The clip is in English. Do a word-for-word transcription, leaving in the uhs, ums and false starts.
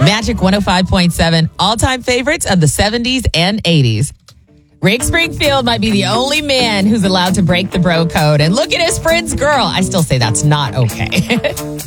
Magic one oh five point seven, all-time favorites of the seventies and eighties. Rick Springfield might be the only man who's allowed to break the bro code and look at his friend's girl. I still say that's not okay.